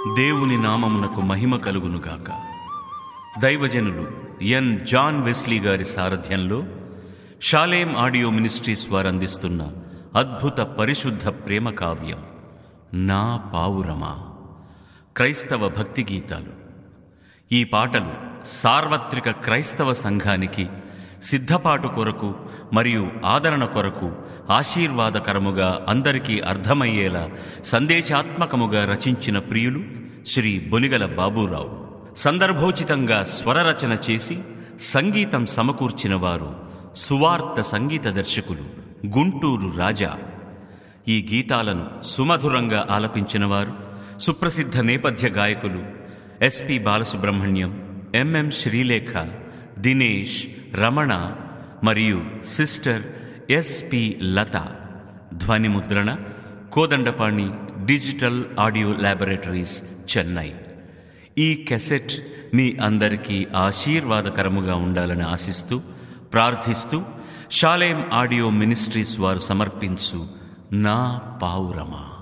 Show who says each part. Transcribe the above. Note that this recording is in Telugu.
Speaker 1: దేవుని నామమునకు మహిమ కలుగునుగాక. దైవజనులు ఎన్ జాన్ వెస్లీ గారి సారథ్యంలో షాలేం ఆడియో మినిస్ట్రీస్ వారు అందిస్తున్న అద్భుత పరిశుద్ధ ప్రేమ కావ్యం నా పావురమా, క్రైస్తవ భక్తి గీతాలు. ఈ పాటలు సార్వత్రిక క్రైస్తవ సంఘానికి సిద్ధపాటు కొరకు మరియు ఆదరణ కొరకు ఆశీర్వాదకరముగా అందరికీ అర్థమయ్యేలా సందేశాత్మకముగా రచించిన ప్రియులు శ్రీ బొలిగల బాబూరావు. సందర్భోచితంగా స్వరరచన చేసి సంగీతం సమకూర్చిన వారు సువార్త సంగీత దర్శకులు గుంటూరు రాజా. ఈ గీతాలను సుమధురంగా ఆలపించిన వారు సుప్రసిద్ధ నేపథ్య గాయకులు ఎస్పి బాలసుబ్రహ్మణ్యం, ఎంఎం శ్రీలేఖ, దినేష్, రమణ మరియు సిస్టర్ ఎస్పి లత. ధ్వని ముద్రణ Kodandapani digital audio laboratories, Chennai. ఈ క్యాసెట్ మీ అందరికీ ఆశీర్వాదకరముగా ఉండాలని ఆశిస్తూ ప్రార్థిస్తూ షాలేం ఆడియో మినిస్ట్రీస్ వారు సమర్పించు నా పావురమా.